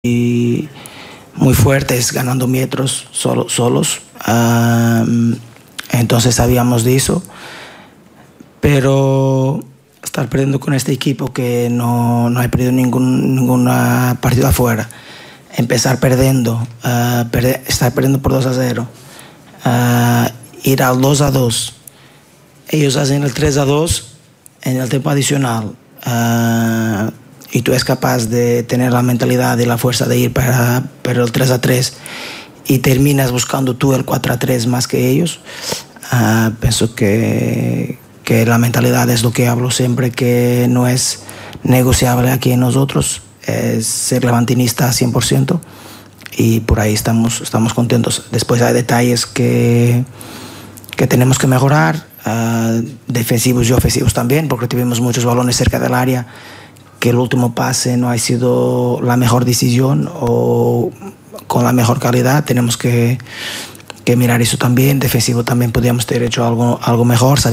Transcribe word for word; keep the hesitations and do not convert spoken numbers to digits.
y muy fuertes, ganando metros solo, solos. Um, entonces sabíamos de eso. Pero estar perdiendo con este equipo que no, no ha perdido ningún ninguna partido afuera, empezar perdiendo, uh, perder, estar perdiendo por dos a cero, uh, ir al dos a dos, ellos hacen el tres a dos en el tiempo adicional, uh, y tú eres capaz de tener la mentalidad y la fuerza de ir para, para el tres a tres y terminas buscando tú el cuatro a tres más que ellos. Uh, pienso que que la mentalidad es lo que hablo siempre, que no es negociable aquí en nosotros, es ser levantinista cien por ciento, y por ahí estamos, estamos contentos. Después hay detalles que, que tenemos que mejorar, uh, defensivos y ofensivos también, porque tuvimos muchos balones cerca del área, que el último pase no ha sido la mejor decisión o con la mejor calidad. Tenemos que, que mirar eso también. Defensivo también podríamos haber hecho algo, algo mejor.